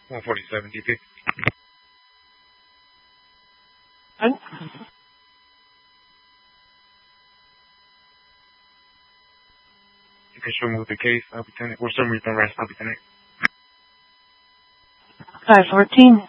147 DP. You can show me with the case, Lieutenant. Or some reason rest, Lieutenant. 514.